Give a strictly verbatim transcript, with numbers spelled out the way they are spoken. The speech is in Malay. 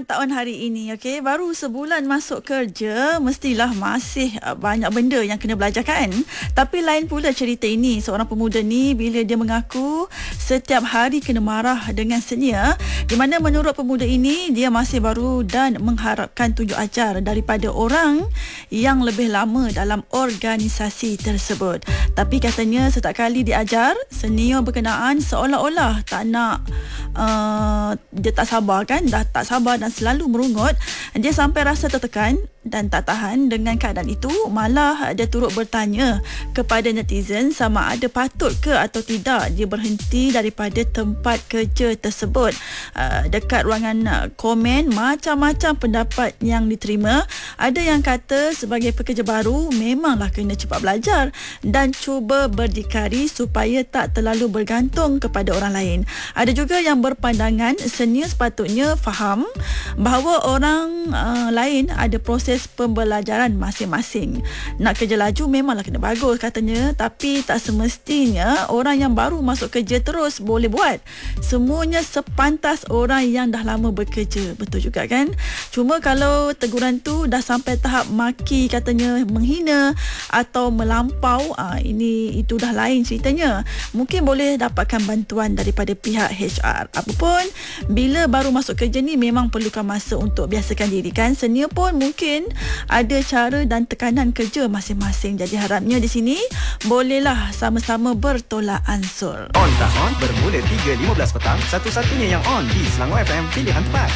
pemantauan hari ini, okey, baru sebulan masuk kerja, mestilah masih uh, banyak benda yang kena belajar kan. Tapi lain pula cerita ini, seorang pemuda ni bila dia mengaku setiap hari kena marah dengan senior, di mana menurut pemuda ini dia masih baru dan mengharapkan tunjuk ajar daripada orang yang lebih lama dalam organisasi tersebut. Tapi katanya setiap kali diajar, senior berkenaan seolah-olah tak nak uh, dia tak sabar kan, dah tak sabar dan selalu merungut. Dia sampai rasa tertekan dan tak tahan dengan keadaan itu, malah dia turut bertanya kepada netizen sama ada patut ke atau tidak dia berhenti daripada tempat kerja tersebut. Uh, dekat ruangan uh, komen, macam-macam pendapat yang diterima. Ada yang kata sebagai pekerja baru memanglah kena cepat belajar dan cuba berdikari supaya tak terlalu bergantung kepada orang lain. Ada juga yang berpandangan senior sepatutnya faham bahawa orang uh, lain ada proses pembelajaran masing-masing. Nak kerja laju memanglah kena bagus katanya, tapi tak semestinya orang yang baru masuk kerja terus boleh buat. Semuanya sepantas orang yang dah lama bekerja. Betul juga kan? Cuma kalau teguran tu dah sampai tahap maki katanya, menghina atau melampau, ah, ini itu dah lain ceritanya. Mungkin boleh dapatkan bantuan daripada pihak H R. Apapun, bila baru masuk kerja ni memang perlukan masa untuk biasakan diri kan. Senior pun mungkin ada cara dan tekanan kerja masing-masing. Jadi harapnya di sini bolehlah sama-sama bertolak ansur. On tak on bermula tiga lima belas petang, satu-satunya yang on di Selangor F M, pilihan tepat.